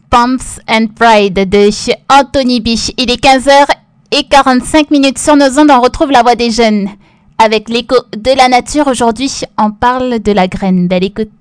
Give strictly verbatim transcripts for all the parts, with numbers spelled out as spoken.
Pumps and Pride de chez Anthony B. Il est quinze heures quarante-cinq minutes sur nos ondes. On retrouve la voix des jeunes avec l'écho de la nature. Aujourd'hui, on parle de la graine. Belle écoute.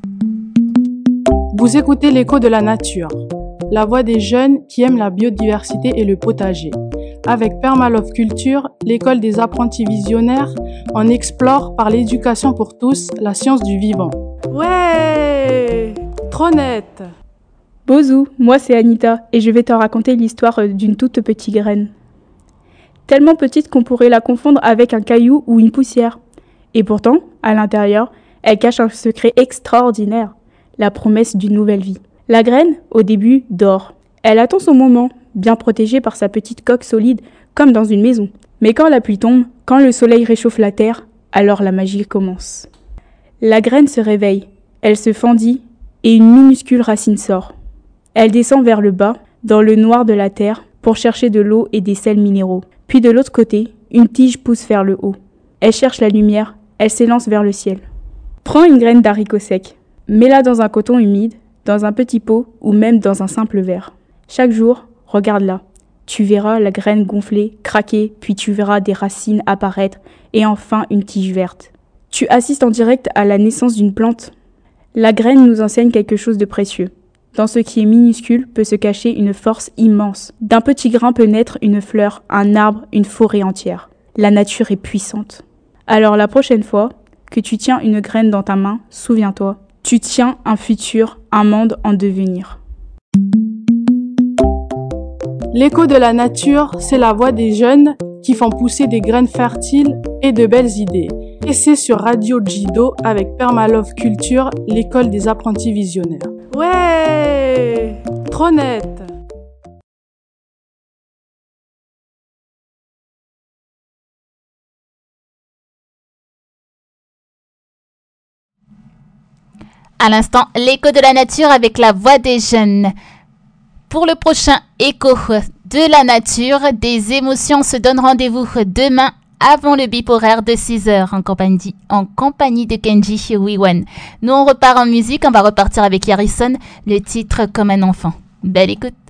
Vous écoutez l'écho de la nature, la voix des jeunes qui aiment la biodiversité et le potager. Avec Permalove Culture, l'école des apprentis visionnaires, on explore par l'éducation pour tous la science du vivant. Ouais, trop net. Bozou, moi c'est Anita et je vais te raconter l'histoire d'une toute petite graine. Tellement petite qu'on pourrait la confondre avec un caillou ou une poussière. Et pourtant, à l'intérieur, elle cache un secret extraordinaire, la promesse d'une nouvelle vie. La graine, au début, dort. Elle attend son moment, bien protégée par sa petite coque solide, comme dans une maison. Mais quand la pluie tombe, quand le soleil réchauffe la terre, alors la magie commence. La graine se réveille, elle se fendit et une minuscule racine sort. Elle descend vers le bas, dans le noir de la terre, pour chercher de l'eau et des sels minéraux. Puis de l'autre côté, une tige pousse vers le haut. Elle cherche la lumière, elle s'élance vers le ciel. Prends une graine d'haricot sec, mets-la dans un coton humide, dans un petit pot ou même dans un simple verre. Chaque jour, regarde-la. Tu verras la graine gonfler, craquer, puis tu verras des racines apparaître et enfin une tige verte. Tu assistes en direct à la naissance d'une plante. La graine nous enseigne quelque chose de précieux. Dans ce qui est minuscule peut se cacher une force immense. D'un petit grain peut naître une fleur, un arbre, une forêt entière. La nature est puissante. Alors la prochaine fois que tu tiens une graine dans ta main, souviens-toi, tu tiens un futur, un monde en devenir. L'écho de la nature, c'est la voix des jeunes qui font pousser des graines fertiles et de belles idées. Et c'est sur Radio Jido avec Permalove Culture, l'école des apprentis visionnaires. Ouais, trop net. À l'instant, l'écho de la nature avec la voix des jeunes. Pour le prochain écho de la nature, des émotions se donnent rendez-vous demain avant le bip horaire de six heures en compagnie, en compagnie de Kenji Wiwan. Nous, on repart en musique, on va repartir avec Harrison, le titre Comme un enfant. Belle écoute.